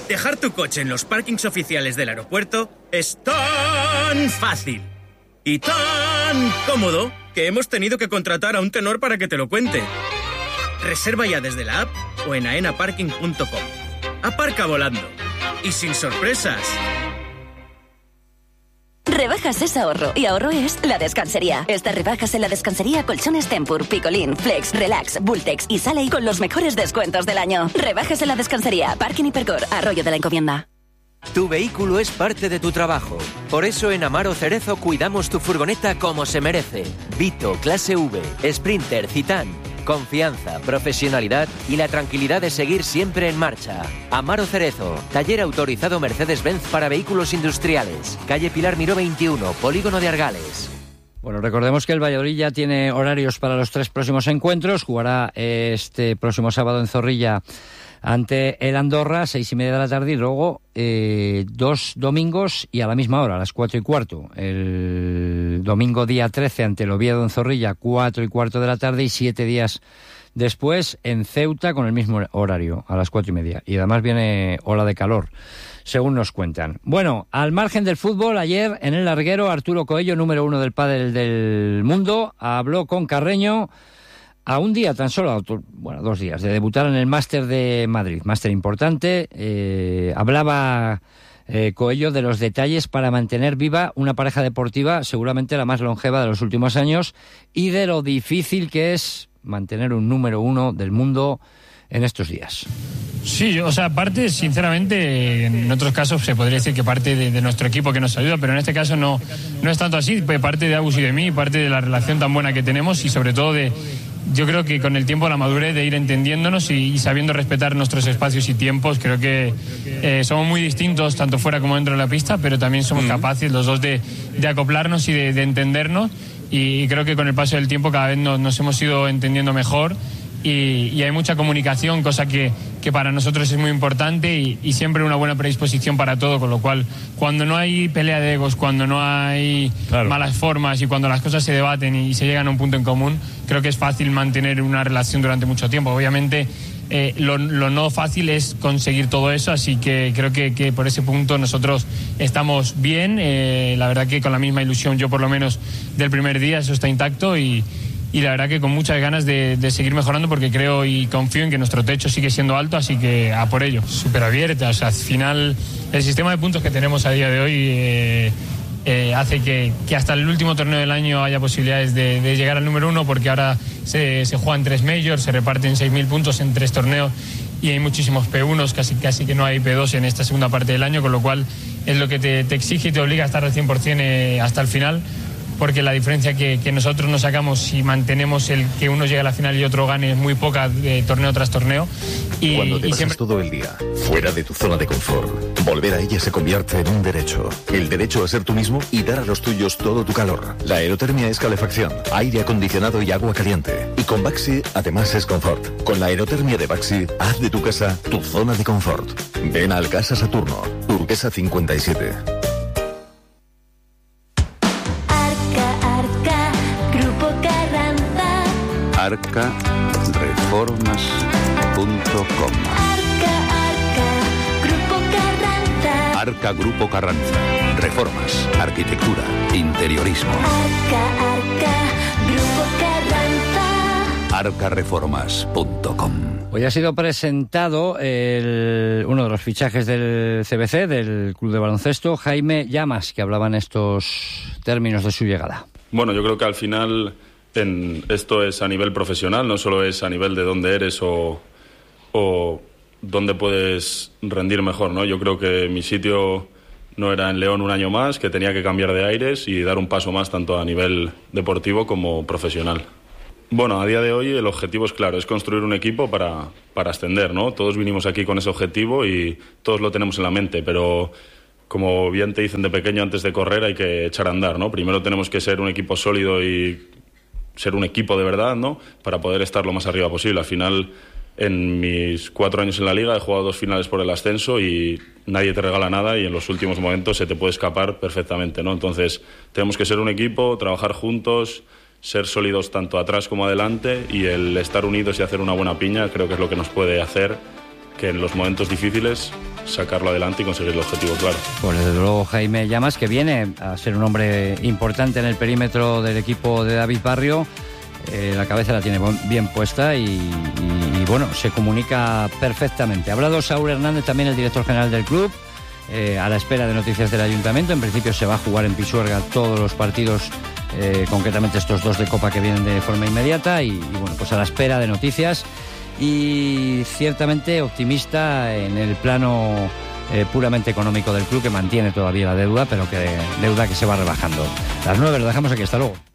Dejar tu coche en los parkings oficiales del aeropuerto es tan fácil y tan cómodo que hemos tenido que contratar a un tenor para que te lo cuente. Reserva ya desde la app o en aenaparking.com. Aparca volando y sin sorpresas. Rebajas es ahorro, y ahorro es La Descansería. Estas rebajas en La Descansería: colchones Tempur, Picolín, Flex, Relax, Bultex y Sally con los mejores descuentos del año. Rebajas en La Descansería, Parking Hipercor, Arroyo de la Encomienda. Tu vehículo es parte de tu trabajo. Por eso en Amaro Cerezo cuidamos tu furgoneta como se merece. Vito, Clase V, Sprinter, Citán. Confianza, profesionalidad y la tranquilidad de seguir siempre en marcha. Amaro Cerezo, taller autorizado Mercedes-Benz para vehículos industriales. Calle Pilar Miró 21, Polígono de Argales. Bueno, recordemos que el Valladolid ya tiene horarios para los 3 próximos encuentros. Jugará este próximo sábado en Zorrilla ante el Andorra, 6:30 de la tarde, y luego 2 domingos y a la misma hora, a las 4:15. El domingo día 13 ante el Oviedo en Zorrilla, 4:15 de la tarde, y 7 días después en Ceuta con el mismo horario, a las 4:30. Y además viene ola de calor, según nos cuentan. Bueno, al margen del fútbol, ayer en el larguero, Arturo Coello, número 1 del pádel del mundo, habló con Carreño a un día tan solo, 2 días, de debutar en el Máster de Madrid. Máster importante. Hablaba Coello de los detalles para mantener viva una pareja deportiva seguramente la más longeva de los últimos años, y de lo difícil que es mantener un número 1 del mundo en estos días. Sí, o sea, parte, sinceramente, en otros casos se podría decir que parte de nuestro equipo que nos ayuda, pero en este caso no es tanto así. Parte de Agus y de mí, parte de la relación tan buena que tenemos, y sobre todo yo creo que con el tiempo, la madurez de ir entendiéndonos y sabiendo respetar nuestros espacios y tiempos. Creo que somos muy distintos tanto fuera como dentro de la pista, pero también somos capaces los dos de acoplarnos y de entendernos, y creo que con el paso del tiempo cada vez nos hemos ido entendiendo mejor, y hay mucha comunicación, cosa que para nosotros es muy importante, y siempre una buena predisposición para todo, con lo cual cuando no hay pelea de egos, cuando no hay malas formas, y cuando las cosas se debaten y se llegan a un punto en común, creo que es fácil mantener una relación durante mucho tiempo. Obviamente lo no fácil es conseguir todo eso, así que creo que por ese punto nosotros estamos bien. La verdad que con la misma ilusión, yo por lo menos del primer día, eso está intacto, y la verdad que con muchas ganas de seguir mejorando, porque creo y confío en que nuestro techo sigue siendo alto, así que a por ello. Súper abierta, o sea, al final el sistema de puntos que tenemos a día de hoy hace que hasta el último torneo del año haya posibilidades de llegar al número 1, porque ahora se juegan 3 majors, se reparten 6.000 puntos en 3 torneos, y hay muchísimos P1s, casi que no hay P2 en esta segunda parte del año, con lo cual es lo que te exige y te obliga a estar al 100% hasta el final, porque la diferencia que nosotros nos sacamos si mantenemos el que uno llegue a la final y otro gane es muy poca, torneo tras torneo. Cuando te pasas siempre todo el día fuera de tu zona de confort, volver a ella se convierte en un derecho. El derecho a ser tú mismo y dar a los tuyos todo tu calor. La aerotermia es calefacción, aire acondicionado y agua caliente. Y con Baxi además es confort. Con la aerotermia de Baxi, haz de tu casa tu zona de confort. Ven al Casa Saturno, Turquesa 57. arcareformas.com. Arca Grupo Carranza. Reformas, arquitectura, interiorismo. arcareformas.com. Hoy ha sido presentado uno de los fichajes del CBC, del Club de Baloncesto, Jaime Llamas, que hablaba en estos términos de su llegada. Bueno, yo creo que al final esto es a nivel profesional, no solo es a nivel de dónde eres o dónde puedes rendir mejor, ¿no? Yo creo que mi sitio no era en León un año más, que tenía que cambiar de aires y dar un paso más tanto a nivel deportivo como profesional. Bueno, a día de hoy el objetivo es claro, es construir un equipo para ascender, ¿no? Todos vinimos aquí con ese objetivo y todos lo tenemos en la mente, pero como bien te dicen de pequeño, antes de correr hay que echar a andar, ¿no? Primero tenemos que ser un equipo sólido y ser un equipo de verdad, ¿no? Para poder estar lo más arriba posible. Al final, en mis 4 años en la Liga he jugado 2 finales por el ascenso y nadie te regala nada, y en los últimos momentos se te puede escapar perfectamente, ¿no? Entonces tenemos que ser un equipo, trabajar juntos, ser sólidos tanto atrás como adelante, y el estar unidos y hacer una buena piña creo que es lo que nos puede hacer que en los momentos difíciles sacarlo adelante y conseguir el objetivo claro. Pues desde luego Jaime Llamas, que viene a ser un hombre importante en el perímetro del equipo de David Barrio, la cabeza la tiene bien puesta y bueno, se comunica perfectamente. Ha hablado Saúl Hernández, también el director general del club, a la espera de noticias del ayuntamiento. En principio se va a jugar en Pisuerga todos los partidos, concretamente estos 2 de Copa que vienen de forma inmediata y bueno, pues a la espera de noticias y ciertamente optimista en el plano puramente económico del club, que mantiene todavía la deuda, pero que deuda que se va rebajando. Las 9 lo dejamos aquí, hasta luego.